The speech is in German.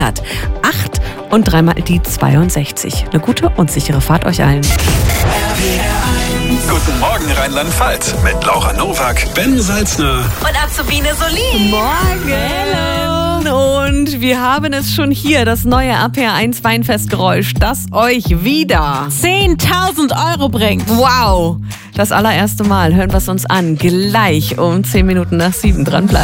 8 und dreimal die 62. Eine gute und sichere Fahrt euch allen. Guten Morgen Rheinland-Pfalz mit Laura Nowak, Ben Salzner und Azubine Solin. Morgen! Und wir haben es schon hier, das neue APR1 Weinfestgeräusch, das euch wieder 10.000 € bringt. wow, das allererste Mal hören wir es uns an. Gleich um 10 Minuten nach 7 dranbleiben.